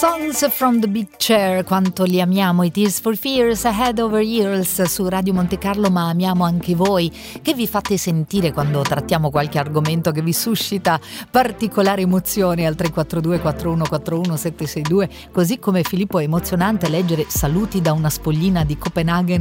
Songs from the Big Chair, quanto li amiamo, i Tears for Fears, Head Over Heels su Radio Monte Carlo, ma amiamo anche voi che vi fate sentire quando trattiamo qualche argomento che vi suscita particolari emozioni al 342 4141 762, così come Filippo è emozionante leggere saluti da una spoglina di Copenaghen